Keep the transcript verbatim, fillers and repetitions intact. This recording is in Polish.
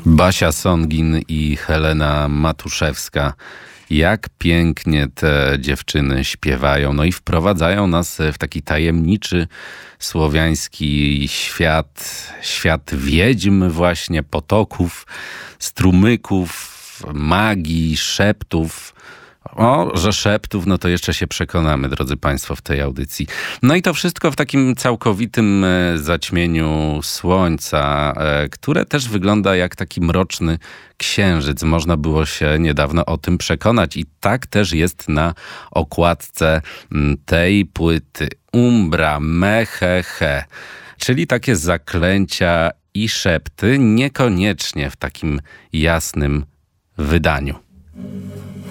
Basia Songin i Helena Matuszewska. Jak pięknie te dziewczyny śpiewają, no i wprowadzają nas w taki tajemniczy słowiański świat, świat wiedźm właśnie, potoków, strumyków, magii, szeptów. O, że szeptów, no to jeszcze się przekonamy, drodzy Państwo, w tej audycji. No i to wszystko w takim całkowitym zaćmieniu słońca, które też wygląda jak taki mroczny księżyc. Można było się niedawno o tym przekonać i tak też jest na okładce tej płyty. Umbra me he he, czyli takie zaklęcia i szepty, niekoniecznie w takim jasnym wydaniu.